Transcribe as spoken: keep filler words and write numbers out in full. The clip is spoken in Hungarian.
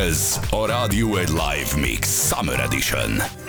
Ez a rádió egy live mix Summer Edition.